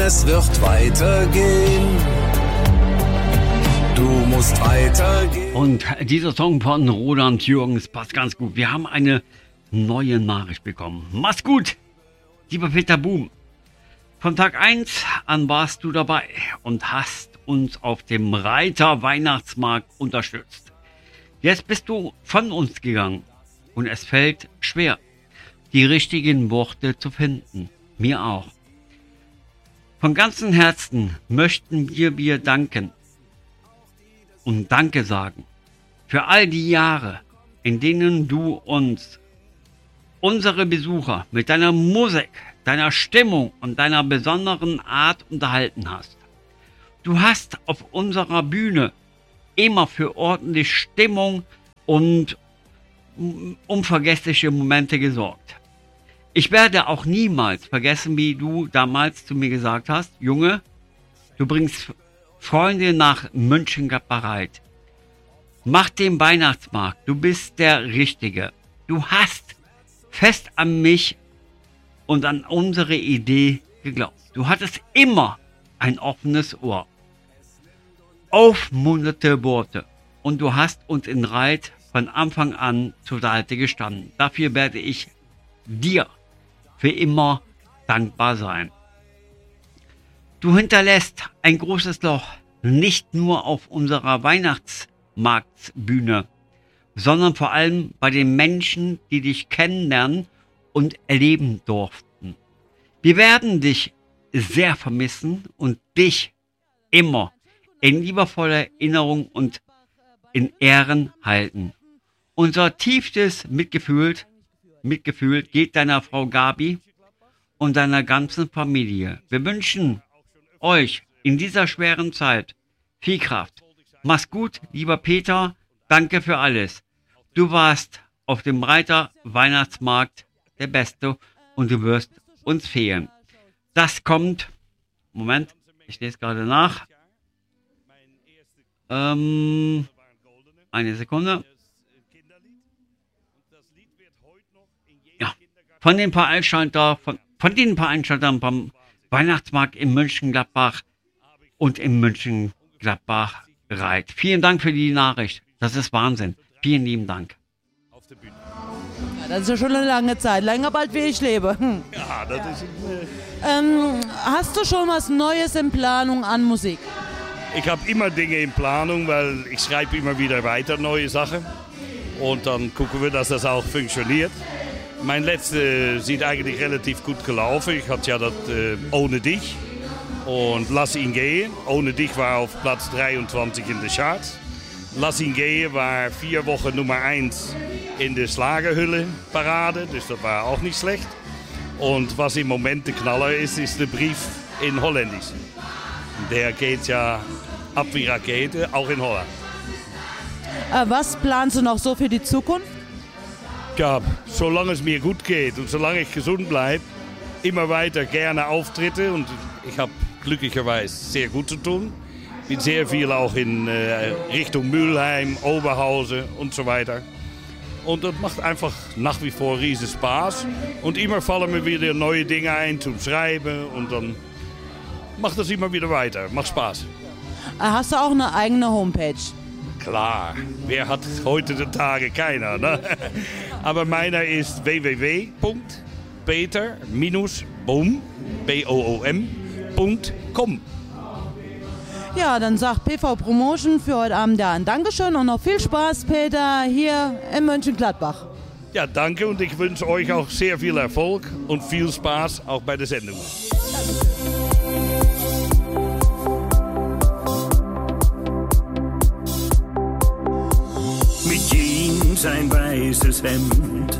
Es wird weitergehen. Du musst weitergehen. Und dieser Song von Roland Jürgens passt ganz gut. Wir haben eine neue Nachricht bekommen. Mach's gut, lieber Peter Boom. Von Tag 1 an warst du dabei und hast uns auf dem Reiter Weihnachtsmarkt unterstützt. Jetzt bist du von uns gegangen und es fällt schwer, die richtigen Worte zu finden. Mir auch. Von ganzem Herzen möchten wir dir danken und Danke sagen für all die Jahre, in denen du uns, unsere Besucher, mit deiner Musik, deiner Stimmung und deiner besonderen Art unterhalten hast. Du hast auf unserer Bühne immer für ordentliche Stimmung und unvergessliche Momente gesorgt. Ich werde auch niemals vergessen, wie du damals zu mir gesagt hast, Junge, du bringst Freunde nach Mönchengladbach bereit. Mach den Weihnachtsmarkt, du bist der Richtige. Du hast fest an mich und an unsere Idee geglaubt. Du hattest immer ein offenes Ohr. Aufmunternde Worte. Und du hast uns in Reit von Anfang an zur Seite gestanden. Dafür werde ich dir für immer dankbar sein. Du hinterlässt ein großes Loch, nicht nur auf unserer Weihnachtsmarktbühne, sondern vor allem bei den Menschen, die dich kennenlernen und erleben durften. Wir werden dich sehr vermissen und dich immer in liebevoller Erinnerung und in Ehren halten. Unser tiefstes Mitgefühl geht deiner Frau Gabi und deiner ganzen Familie. Wir wünschen euch in dieser schweren Zeit viel Kraft. Mach's gut, lieber Peter. Danke für alles. Du warst auf dem Reiter Weihnachtsmarkt der Beste und du wirst uns fehlen. Das kommt, Moment, ich lese gerade nach. Eine Sekunde. Ja, von den Veranstaltern vom Weihnachtsmarkt in Mönchengladbach und in Mönchengladbach Reit. Vielen Dank für die Nachricht. Das ist Wahnsinn. Vielen lieben Dank. Ja, das ist ja schon eine lange Zeit. Länger bald wie ich lebe. Ja, das ist... Hast du schon was Neues in Planung an Musik? Ich habe immer Dinge in Planung, weil ich schreibe immer wieder weiter neue Sachen. Und dann gucken wir, dass das auch funktioniert. Mein letzter sieht eigentlich relativ gut gelaufen. Ich hatte ja das Ohne dich und Lass ihn gehen. Ohne dich war auf Platz 23 in den Charts. Lass ihn gehen war 4 Wochen Nummer 1 in der Schlagerhülle-Parade. Das war auch nicht schlecht. Und was im Moment der Knaller ist der Brief in Holländisch. Der geht ja ab wie Rakete, auch in Holland. Was planst du noch so für die Zukunft? Ja, solange es mir gut geht und solange ich gesund bleibe, immer weiter gerne Auftritte. Und ich habe glücklicherweise sehr gut zu tun. Bin sehr viel auch in Richtung Mülheim, Oberhausen und so weiter. Und das macht einfach nach wie vor riesen Spaß. Und immer fallen mir wieder neue Dinge ein zum Schreiben und dann macht das immer wieder weiter. Macht Spaß. Hast du auch eine eigene Homepage? Klar, wer hat heute den Tage? Keiner, ne? Aber meiner ist www.peter-boom.com. Ja, dann sagt PV Promotion für heute Abend ja ein Dankeschön und noch viel Spaß, Peter, hier in Mönchengladbach. Ja, danke und ich wünsche euch auch sehr viel Erfolg und viel Spaß auch bei der Sendung. Mit Jeans ein weißes Hemd